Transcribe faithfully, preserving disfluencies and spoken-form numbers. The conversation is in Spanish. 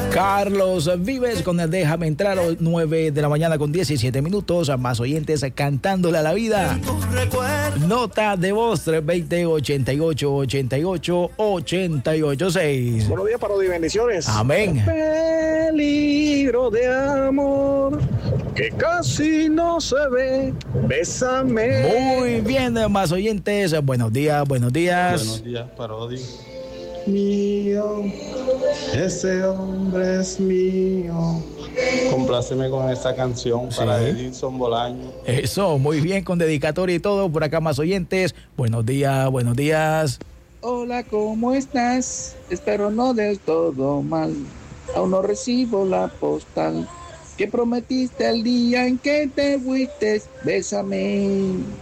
Carlos Vives con el Déjame Entrar, nueve de la mañana con diecisiete minutos. Más oyentes cantándole a la vida. Nota de voz tres dos cero, ochenta y ocho, ochenta y ocho, ochenta y ocho seis. Buenos días, Parodi, bendiciones. Amén. Peligro de amor que casi no se ve. Bésame. Muy bien, más oyentes. Buenos días, buenos días. Buenos días, Parodi. Mío, ese hombre es mío. Compláceme con esta canción para Sí. Edinson Bolaño. Eso, muy bien, con dedicatoria y todo. Por acá más oyentes. Buenos días, buenos días. Hola, ¿cómo estás? Espero no del todo mal. Aún no recibo la postal que prometiste el día en que te fuiste. Bésame.